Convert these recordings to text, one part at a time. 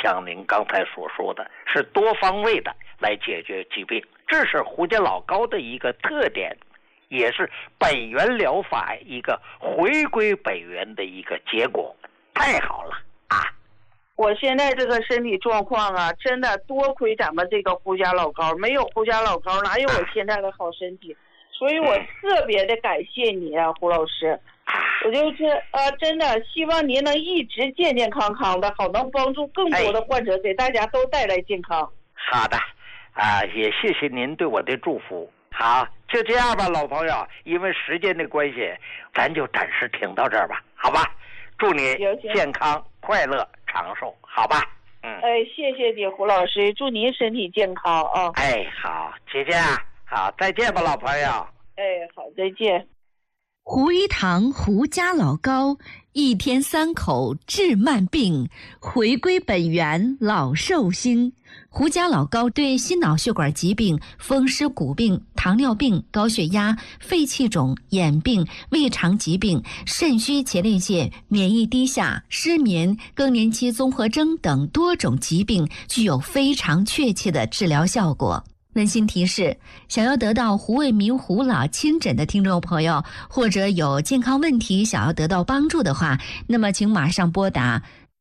像您刚才所说的，是多方位的来解决疾病，这是胡家老高的一个特点，也是本源疗法一个回归本源的一个结果。太好了啊！ 我现在这个身体状况啊，真的多亏咱们这个胡家老高，没有胡家老高哪有我现在的好身体，所以我特别的感谢你啊，胡老师。我就是真的希望您能一直健健康康的，好能帮助更多的患者，给大家都带来健康。 好的也谢谢您对我的祝福。好，就这样吧，老朋友，因为时间的关系，咱就暂时停到这儿吧，好吧？祝你健康快乐长寿，好吧？ 谢谢你胡老师，祝您身体健康啊！ 好，姐姐啊，好，再见吧，老朋友。 好，再见。 胡一堂胡家老高，一天3口治慢病，回归本源老寿星。胡家老高对心脑血管疾病、风湿骨病、糖尿病、高血压、肺气肿、眼病、胃肠疾病、肾虚前列腺、免疫低下、失眠、更年期综合征等多种疾病具有非常确切的治疗效果。温馨提示，想要得到胡卫民胡老亲诊的听众朋友，或者有健康问题想要得到帮助的话，那么请马上拨打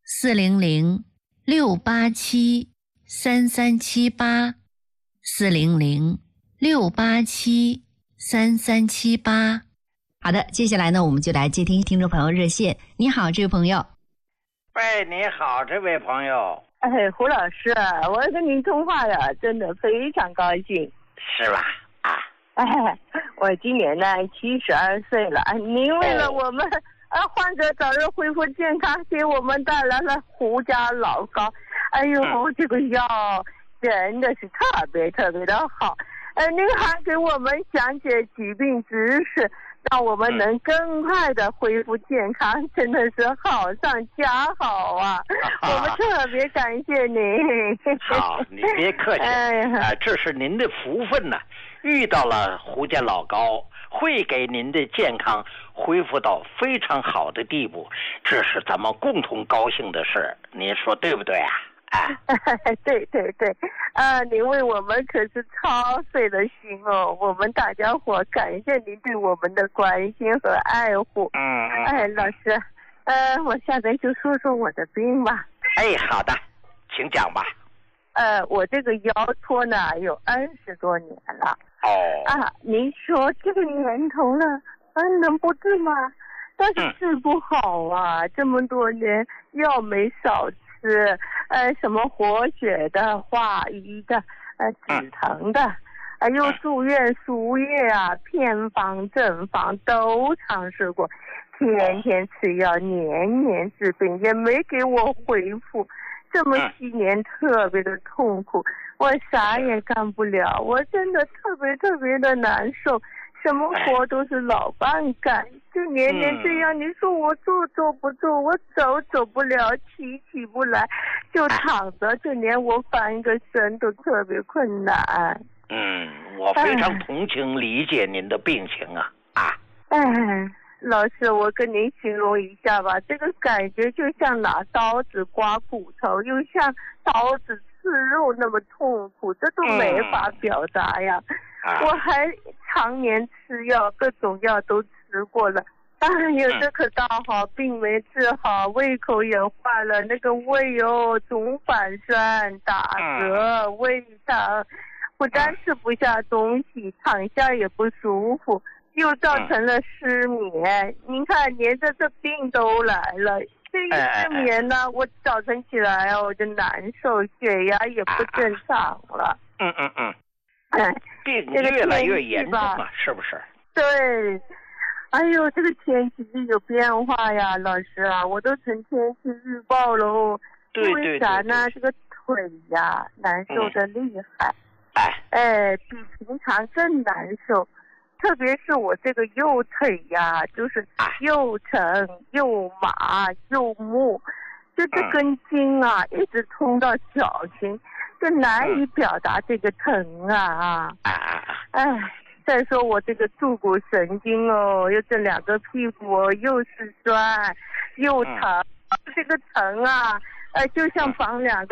400-687-3378 400-687-3378。好的，接下来呢，我们就来接听听众朋友热线。你好，这位朋友。 喂，你好，这位朋友。 胡老师，我跟您通话呀，真的非常高兴。 是吧？ 我今年呢72岁了，您为了我们患者早日恢复健康，给我们带来了胡家老高。这个药真的是特别特别的好。您还给我们讲解疾病知识，让我们能更快的恢复健康，真的是好上加好啊！我们特别感谢您。 好，你别客气，这是您的福分呢，遇到了胡家老高，会给您的健康恢复到非常好的地步，这是咱们共同高兴的事，您说对不对啊？ 对，您为我们可是操碎了心哦，我们大家伙感谢您对我们的关心和爱护。老师，我下边就说说我的病吧。 好的，请讲吧。 我这个腰托呢有20多年了。您说这个年头了，能不治吗？但是治不好啊，这么多年药没少吃。什么活血的、化瘀的、止疼的，又住院输液啊，偏方正方都尝试过，天天吃药，年年治病，也没给我恢复。这么7年特别的痛苦，我啥也干不了，我真的特别特别的难受。什么活都是老伴干，就年年这样，你说我做不做，我走不了，起不来，就躺着，就连我翻个身都特别困难。 我非常同情理解您的病情啊。 老师，我跟您形容一下吧，这个感觉就像拿刀子刮骨头，又像刀子刺肉那么痛苦，这都没法表达呀。我还常年吃药，各种药都吃过了，这可倒好，病没治好，胃口也坏了，那个胃总反酸、打嗝、胃疼，不但吃不下东西，躺下也不舒服，又造成了失眠。您看，连着这病都来了。这一失眠呢，我早晨起来我就难受，血压也不正常了。 病越来越严重了，是不是？ 对，这个天气是有变化呀，老师啊，我都成天气预报了哦。 对， 因为啥呢？这个腿呀难受的厉害，比平常更难受。特别是我这个右腿呀，就是又沉又麻又木，就这根筋啊一直通到脚心，就难以表达这个疼啊。再说我这个坐骨神经又这2个屁股又是酸又疼，这个疼啊就像绑2个